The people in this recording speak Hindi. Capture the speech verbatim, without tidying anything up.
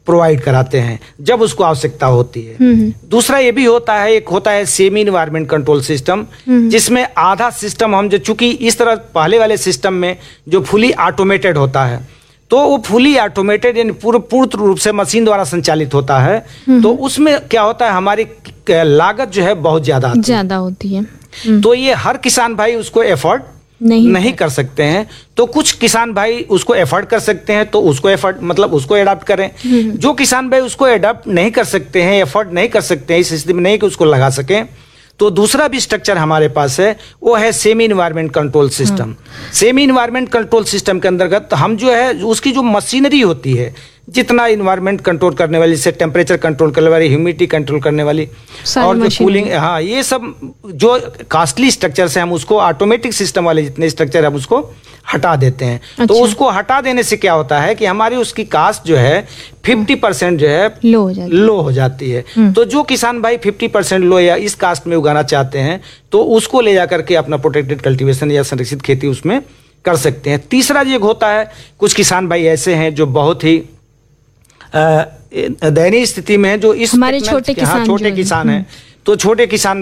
प्रोवाइड कराते हैं जब उसको आवश्यकता होती है। दूसरा ये भी होता है, एक होता है सेमी इन्वायरमेंट कंट्रोल सिस्टम, जिसमें आधा सिस्टम हम जो, चूंकि इस तरह पहले वाले सिस्टम में जो फुली ऑटोमेटेड होता है, तो वो फुली ऑटोमेटेड यानी पूर्ण पूर्ण रूप से मशीन द्वारा संचालित होता है, तो उसमें क्या होता है, हमारी लागत जो है बहुत ज्यादा ज्यादा होती है। तो ये हर किसान भाई उसको एफोर्ड नहीं, नहीं कर सकते हैं। तो कुछ किसान भाई उसको एफर्ट कर सकते हैं, तो उसको एफर्ट मतलब उसको एडाप्ट करें। जो किसान भाई उसको एडाप्ट नहीं कर सकते हैं, एफर्ट नहीं कर सकते हैं, इस स्थिति में नहीं कि उसको लगा सकें, तो दूसरा भी स्ट्रक्चर हमारे पास है, वो है semi environment control system. Semi environment control system के अंतर्गत हम जो है उसकी जो मशीनरी होती है, जितना इन्वायरमेंट कंट्रोल करने वाली, जैसे टेम्परेचर कंट्रोल करने वाली, ह्यूमिडिटी कंट्रोल करने वाली और जो कूलिंग, हाँ, ये सब जो कॉस्टली स्ट्रक्चर है हम उसको ऑटोमेटिक सिस्टम वाले जितने स्ट्रक्चर हम उसको हटा देते हैं। अच्छा। तो उसको हटा देने से क्या होता है कि हमारी उसकी कास्ट जो है फिफ्टी परसेंट जो है लो हो जाती लो हो जाती है। तो जो किसान भाई फिफ्टी परसेंट लो या इस कास्ट में उगाना चाहते हैं, तो उसको ले जा करके अपना प्रोटेक्टेड कल्टीवेशन या संरक्षित खेती उसमें कर सकते हैं। तीसरा ये होता है, कुछ किसान भाई ऐसे हैं जो बहुत ही दयनीय स्थिति में है, जो इस हमारे छोटे किसान छोटे किसान हैं, तो छोटे किसान